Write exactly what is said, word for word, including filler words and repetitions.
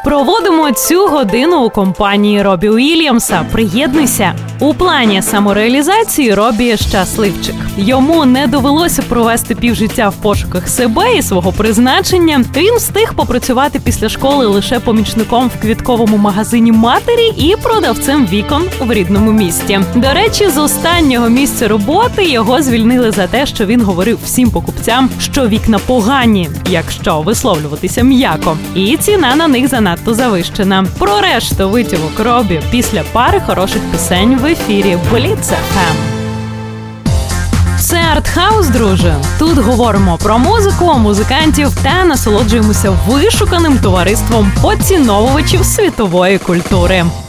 Проводимо цю годину у компанії Робі Уільямса. Приєднуйся! У плані самореалізації Робі щасливчик. Йому не довелося провести півжиття в пошуках себе і свого призначення. Він встиг попрацювати після школи лише помічником в квітковому магазині матері і продавцем вікон в рідному місті. До речі, з останнього місця роботи його звільнили за те, що він говорив всім покупцям, що вікна погані, якщо висловлюватися м'яко. І ціна на них занадто завищена. Про решту витівок Робі після пари хороших пісень в ефірі Бліц еф ем. Це Артхаус, друже. Тут говоримо про музику, музикантів та насолоджуємося вишуканим товариством поціновувачів світової культури.